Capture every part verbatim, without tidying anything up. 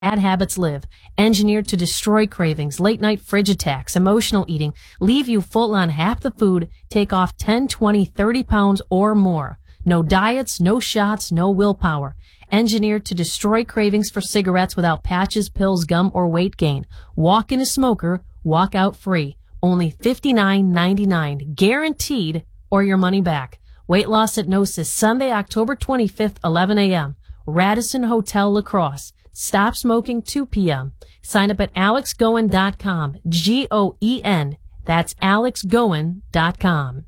Bad habits live, engineered to destroy cravings, late-night fridge attacks, emotional eating, leave you full on half the food, take off ten, twenty, thirty pounds or more. No diets, no shots, no willpower. Engineered to destroy cravings for cigarettes without patches, pills, gum, or weight gain. Walk in a smoker, walk out free. Only fifty-nine ninety-nine, guaranteed, or your money back. Weight loss hypnosis, Sunday, October twenty-fifth, eleven a.m. Radisson Hotel, La Crosse. Stop smoking, two p.m. Sign up at alex goen dot com. G O E N. That's alex goen dot com.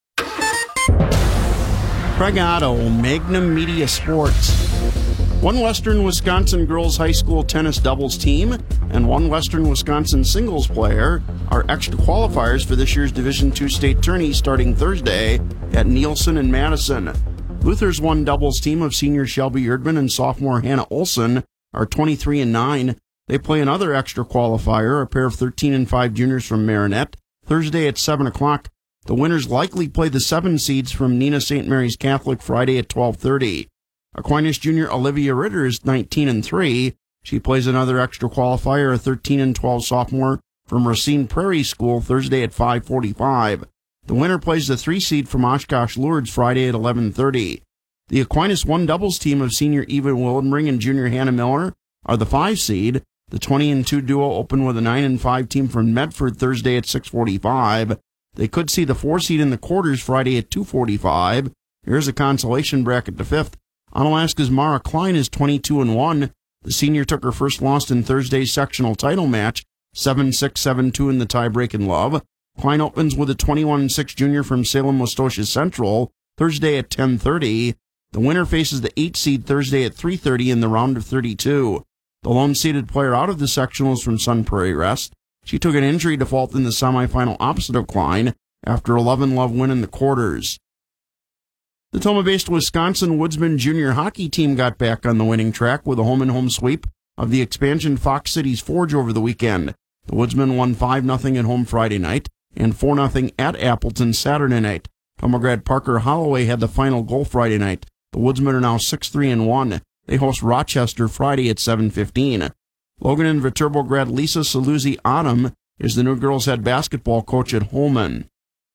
Craig Otto, Magnum Media Sports. One Western Wisconsin girls high school tennis doubles team and one Western Wisconsin singles player are extra qualifiers for this year's Division two state tourney starting Thursday at Nielsen and Madison. Luther's one doubles team of senior Shelby Erdman and sophomore Hannah Olson are twenty-three and nine. They play another extra qualifier, a pair of thirteen and five juniors from Marinette, Thursday at seven o'clock. The winners likely play the seven seeds from Nina Saint Mary's Catholic Friday at twelve thirty. Aquinas junior Olivia Ritter is nineteen and three. She plays another extra qualifier, a thirteen and twelve sophomore from Racine Prairie School, Thursday at five forty-five. The winner plays the three seed from Oshkosh Lourdes Friday at eleven thirty. The Aquinas one doubles team of senior Eva Wildenring and junior Hannah Miller are the five seed. The twenty and two duo open with a nine and five team from Medford Thursday at six forty-five. They could see the four seed in the quarters Friday at two forty-five. Here's a consolation bracket to fifth. Onalaska's Mara Klein is twenty-two and one. The senior took her first loss in Thursday's sectional title match, seven six, seven two in the tiebreak in love. Klein opens with a twenty-one and six junior from Salem-Waustotia Central, Thursday at ten thirty. The winner faces the eight seed Thursday at three thirty in the round of thirty-two. The lone seeded player out of the sectionals from Sun Prairie Rest. She took an injury default in the semifinal opposite of Klein after eleven love win in the quarters. The Toma-based Wisconsin Woodsman junior hockey team got back on the winning track with a home-and-home sweep of the expansion Fox Cities Forge over the weekend. The Woodsmen won five nothing at home Friday night and four nothing at Appleton Saturday night. Toma grad Parker Holloway had the final goal Friday night. The Woodsmen are now six three and one. They host Rochester Friday at seven fifteen. Logan and Viterbo grad Lisa Saluzzi Autumn is the new girls' head basketball coach at Holman.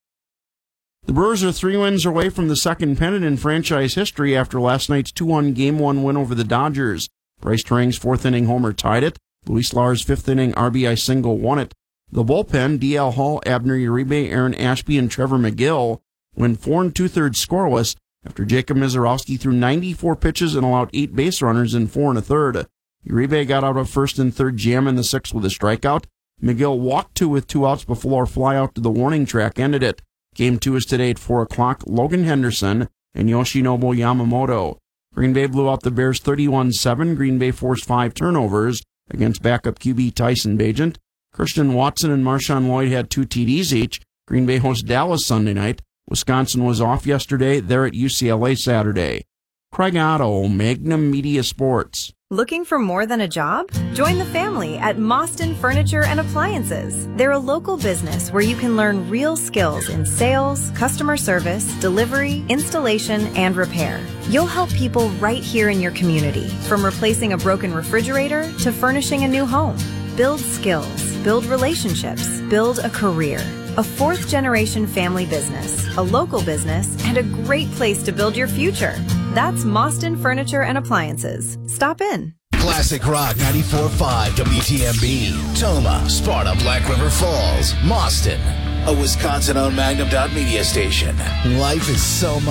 The Brewers are three wins away from the second pennant in franchise history after last night's two one Game one win over the Dodgers. Bryce Terang's fourth inning homer tied it. Luis Lars' fifth inning R B I single won it. The bullpen, D L Hall, Abner Uribe, Aaron Ashby, and Trevor McGill went four and two-thirds scoreless after Jacob Mizorowski threw ninety-four pitches and allowed eight base runners in four and a third. Uribe got out of first and third jam in the sixth with a strikeout. McGill walked two with two outs before a fly out to the warning track ended it. Game two is today at four o'clock. Logan Henderson and Yoshinobu Yamamoto. Green Bay blew out the Bears thirty-one seven. Green Bay forced five turnovers against backup Q B Tyson Bagent. Christian Watson and Marshawn Lloyd had two T Ds each. Green Bay hosts Dallas Sunday night. Wisconsin was off yesterday. They're at U C L A Saturday. Craig Otto, Magnum Media Sports. Looking for more than a job? Join the family at Mostyn Furniture and Appliances. They're a local business where you can learn real skills in sales, customer service, delivery, installation, and repair. You'll help people right here in your community, from replacing a broken refrigerator to furnishing a new home. Build skills, build relationships, build a career. A fourth-generation family business, a local business, and a great place to build your future. That's Mostyn Furniture and Appliances. Stop in. Classic Rock ninety-four point five W T M B. Toma, Sparta, Black River Falls, Mostyn. A Wisconsin-owned Magnum Dot Media station. Life is so much.